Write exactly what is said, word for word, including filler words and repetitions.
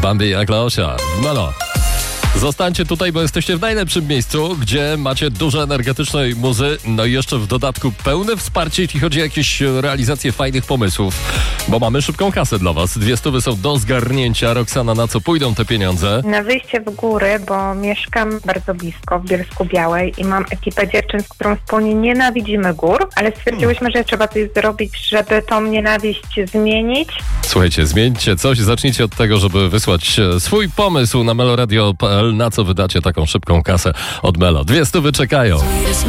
Bambi jak Leosia. Melo. Zostańcie tutaj, bo jesteście w najlepszym miejscu, gdzie macie dużo energetycznej muzy, no i jeszcze w dodatku pełne wsparcie, jeśli chodzi o jakieś realizację fajnych pomysłów, bo mamy szybką kasę dla was. Dwie stówy są do zgarnięcia. Roxana, na co pójdą te pieniądze? Na wyjście w góry, bo mieszkam bardzo blisko w Bielsku Białej i mam ekipę dziewczyn, z którą wspólnie nienawidzimy gór, ale stwierdziłyśmy, że trzeba coś zrobić, żeby tą nienawiść zmienić. Słuchajcie, zmieńcie coś, zacznijcie od tego, żeby wysłać swój pomysł na meloradio kropka p l, na co wydacie taką szybką kasę od Melo. Dwie stówy czekają.